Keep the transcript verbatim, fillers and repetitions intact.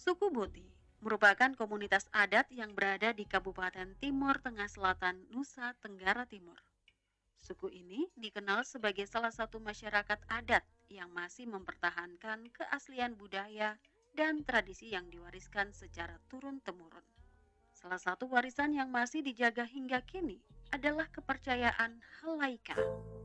Suku Boti merupakan komunitas adat yang berada di Kabupaten Timor Tengah Selatan, Nusa Tenggara Timur. Suku ini dikenal sebagai salah satu masyarakat adat yang masih mempertahankan keaslian budaya dan tradisi yang diwariskan secara turun-temurun. Salah satu warisan yang masih dijaga hingga kini adalah kepercayaan halaika.